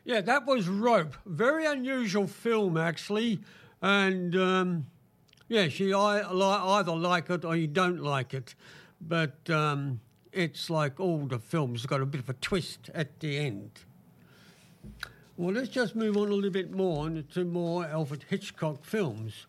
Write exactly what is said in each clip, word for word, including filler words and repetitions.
Yeah, that was Rope. Very unusual film, actually. And, um, yes, you I, li- either like it or you don't like it. But um, it's like all the films have got a bit of a twist at the end. Well, let's just move on a little bit more to more Alfred Hitchcock films.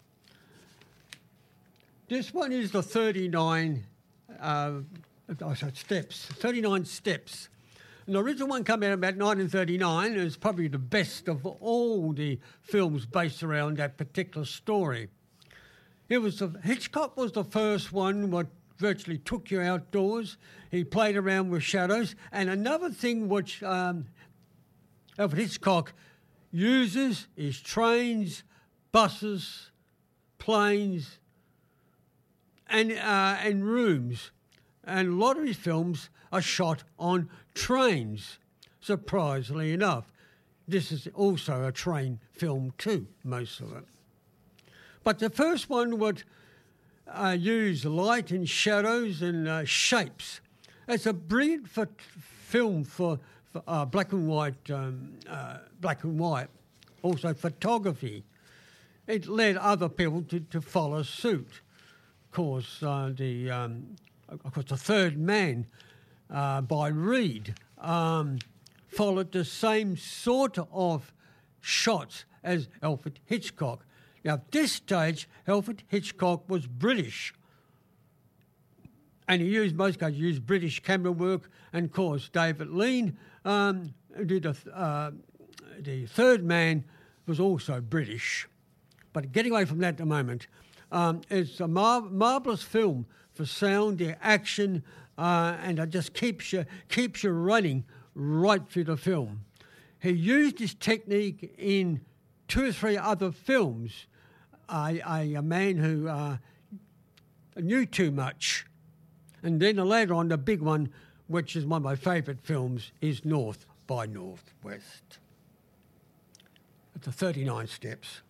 This one is the thirty-nine uh, oh, sorry, steps, thirty-nine Steps. And the original one came out about nineteen thirty-nine, and it's probably the best of all the films based around that particular story. It was the, Hitchcock was the first one what virtually took you outdoors. He played around with shadows. And another thing which um, Alfred Hitchcock uses is trains, buses, planes, and uh, and rooms. And a lot of his films are shot on trains, surprisingly enough. This is also a train film too, most of it. But the first one would uh, use light and shadows and uh, shapes. It's a brilliant for film for, for uh, black and white, um, uh, black and white, also photography. It led other people to, to follow suit. Of course, uh, the um, of course the Third Man uh, by Reed um, followed the same sort of shots as Alfred Hitchcock. Now, at this stage, Alfred Hitchcock was British, and he used, most guys used British camera work, and of course, David Lean um, did a, uh, the Third Man was also British. But getting away from that at the moment, um, it's a mar- marvellous film for sound, the action, uh, and it just keeps you, keeps you running right through the film. He used this technique in two or three other films. Uh, a, a man who uh, knew too much. And then later on, the big one, which is one of my favourite films, is North by Northwest. It's the thirty-nine Steps.